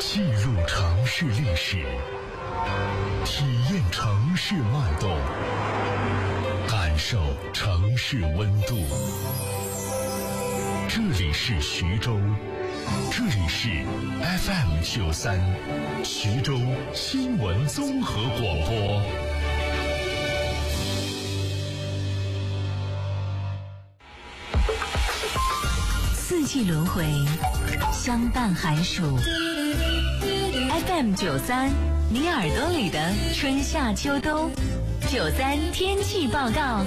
记录城市历史，体验城市脉动，感受城市温度。这里是徐州，这里是 FM93 徐州新闻综合广播。 四季轮回，相伴寒暑。FM93，你耳朵里的春夏秋冬。93天气报告。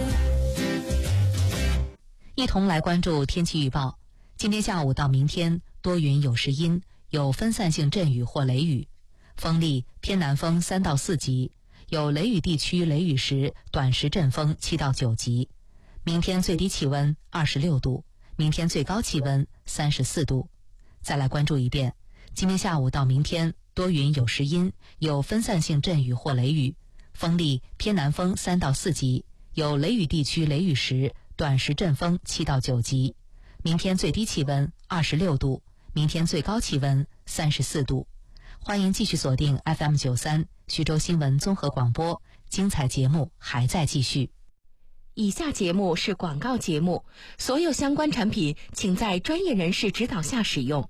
一同来关注天气预报。今天下午到明天多云有时阴，有分散性阵雨或雷雨，风力偏南风3到4级，有雷雨地区雷雨时短时阵风7到9级。明天最低气温26度，明天最高气温34度。再来关注一遍，今天下午到明天多云有时阴，有分散性阵雨或雷雨，风力偏南风3到4级，有雷雨地区雷雨时短时阵风7到9级。明天最低气温26度，明天最高气温34度。欢迎继续锁定 FM93 徐州新闻综合广播，精彩节目还在继续。 以下节目是广告节目，所有相关产品请在专业人士指导下使用。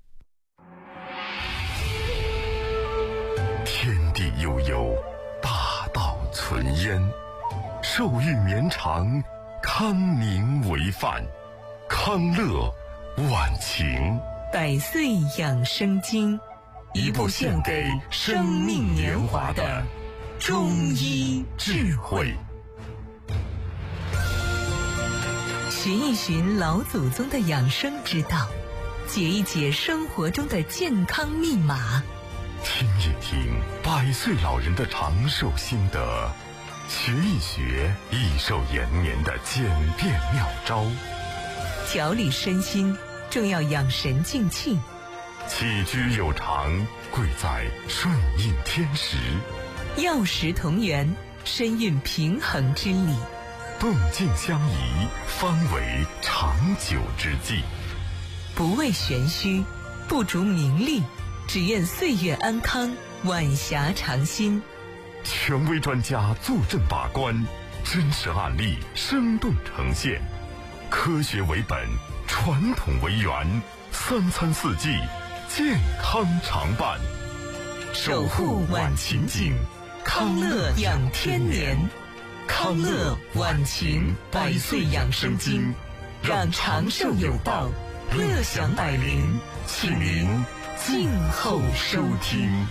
天地悠悠，大道存焉，寿欲绵长，康宁为范。康乐晚晴百岁养生经， 一部献给生命年华的中医智慧。 寻一寻老祖宗的养生之道，解一解生活中的健康密码， 听一听100岁老人的长寿心得，学一学益寿延年的简便妙招。 调理身心，正要养神静气。 起居有常，贵在顺应天时。 药食同源，身运平衡之理。 动静相宜，方为长久之计。 不为玄虚，不逐名利，只愿岁月安康，晚霞长新。 权威专家坐镇把关，真实案例生动呈现，科学为本，传统为源，3餐4季健康常伴， 守护晚晴景，康乐养天年。康乐晚晴100岁养生经，让长寿有道，乐享百龄，请您静候收听。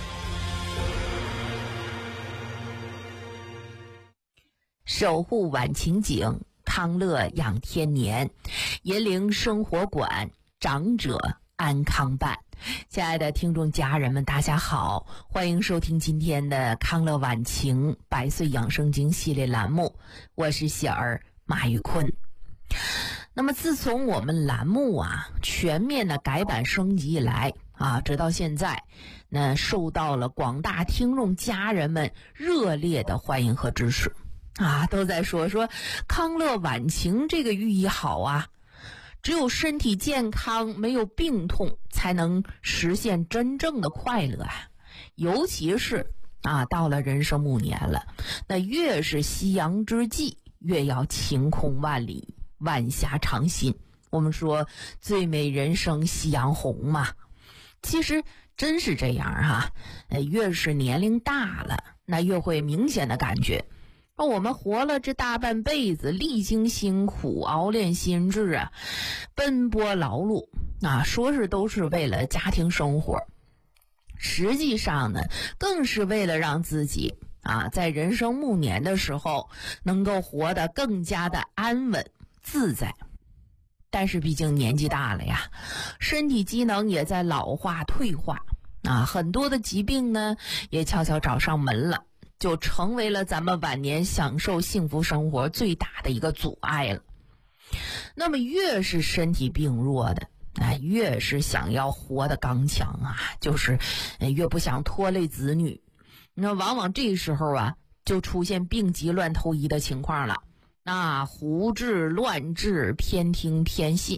守护晚晴景，康乐养天年，银铃生活馆，长者安康伴。亲爱的听众家人们，大家好，欢迎收听今天的康乐晚晴100岁养生经系列栏目，我是喜儿马玉坤。那么自从我们栏目全面的改版升级以来直到现在，那受到了广大听众家人们热烈的欢迎和支持都在说康乐晚晴这个寓意好只有身体健康，没有病痛，才能实现真正的快乐尤其是到了人生暮年了，那越是夕阳之际，越要晴空万里，晚霞长新。我们说最美人生夕阳红嘛，其实真是这样越是年龄大了，那越会明显的感觉我们活了这大半辈子，历经辛苦，熬炼心智奔波劳碌说是都是为了家庭生活，实际上呢，更是为了让自己在人生暮年的时候能够活得更加的安稳自在。但是毕竟年纪大了身体机能也在老化退化很多的疾病呢也悄悄找上门了，就成为了咱们晚年享受幸福生活最大的一个阻碍了。那么越是身体病弱的越是想要活得刚强就是越不想拖累子女，那往往这时候就出现病急乱投医的情况了胡治乱治，偏听偏信